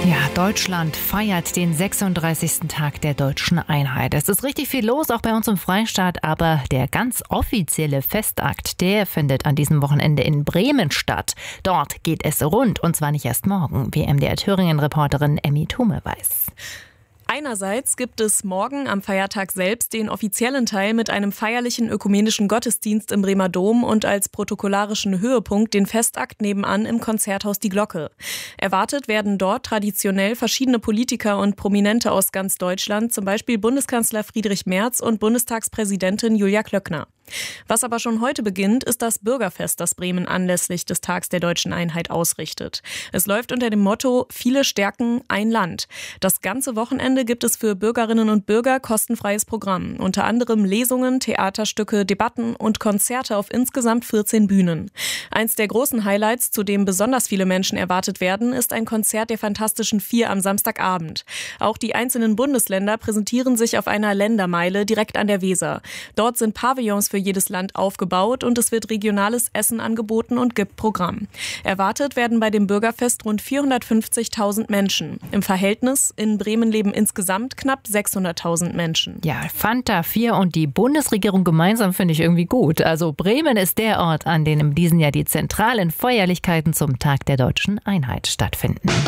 Ja, Deutschland feiert den 36. Tag der deutschen Einheit. Es ist richtig viel los, auch bei uns im Freistaat, aber der ganz offizielle Festakt, der findet an diesem Wochenende in Bremen statt. Dort geht es rund, und zwar nicht erst morgen, wie MDR-Thüringen-Reporterin Emmy Thume weiß. Einerseits gibt es morgen am Feiertag selbst den offiziellen Teil mit einem feierlichen ökumenischen Gottesdienst im Bremer Dom und als protokollarischen Höhepunkt den Festakt nebenan im Konzerthaus Die Glocke. Erwartet werden dort traditionell verschiedene Politiker und Prominente aus ganz Deutschland, zum Beispiel Bundeskanzler Friedrich Merz und Bundestagspräsidentin Julia Klöckner. Was aber schon heute beginnt, ist das Bürgerfest, das Bremen anlässlich des Tags der deutschen Einheit ausrichtet. Es läuft unter dem Motto Viele stärken ein Land. Das ganze Wochenende gibt es für Bürgerinnen und Bürger kostenfreies Programm. Unter anderem Lesungen, Theaterstücke, Debatten und Konzerte auf insgesamt 14 Bühnen. Eins der großen Highlights, zu dem besonders viele Menschen erwartet werden, ist ein Konzert der Fantastischen Vier am Samstagabend. Auch die einzelnen Bundesländer präsentieren sich auf einer Ländermeile direkt an der Weser. Dort sind Pavillons für jedes Land aufgebaut und es wird regionales Essen angeboten und gibt Programm. Erwartet werden bei dem Bürgerfest rund 450.000 Menschen. Im Verhältnis in Bremen leben insgesamt knapp 600.000 Menschen. Ja, Fanta 4 und die Bundesregierung gemeinsam finde ich irgendwie gut. Also Bremen ist der Ort, an dem in diesem Jahr die zentralen Feierlichkeiten zum Tag der deutschen Einheit stattfinden.